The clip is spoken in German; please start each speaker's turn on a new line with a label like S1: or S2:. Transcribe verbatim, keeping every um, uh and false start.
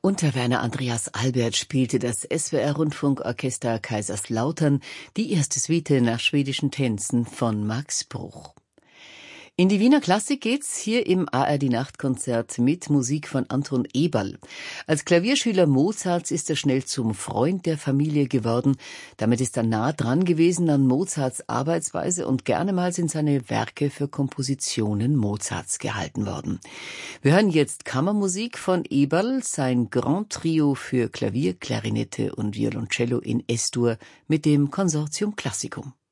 S1: Unter Werner Andreas Albert spielte das S W R-Rundfunkorchester Kaiserslautern die erste Suite nach schwedischen Tänzen von Max Bruch. In die Wiener Klassik geht's hier im A R D-Nachtkonzert mit Musik von Anton Eberl. Als Klavierschüler Mozarts ist er schnell zum Freund der Familie geworden. Damit ist er nah dran gewesen an Mozarts Arbeitsweise und gerne mal sind seine Werke für Kompositionen Mozarts gehalten worden. Wir hören jetzt Kammermusik von Eberl, sein Grand Trio für Klavier, Klarinette und Violoncello in Es-Dur mit dem Consortium Classicum.